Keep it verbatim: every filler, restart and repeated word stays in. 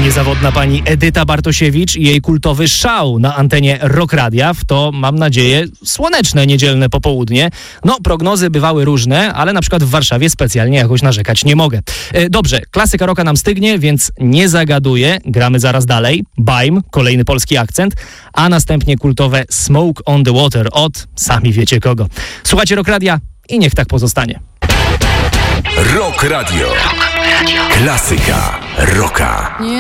Niezawodna pani Edyta Bartosiewicz i jej kultowy szał na antenie Rock Radia w to, mam nadzieję, słoneczne niedzielne popołudnie. No, prognozy bywały różne, ale na przykład w Warszawie specjalnie jakoś narzekać nie mogę. E, dobrze, klasyka rocka nam stygnie, więc nie zagaduję. Gramy zaraz dalej. Baim, kolejny polski akcent, a następnie kultowe Smoke on the Water od sami wiecie kogo. Słuchajcie Rock Radia i niech tak pozostanie. Rock Radio. Klasyka rocka.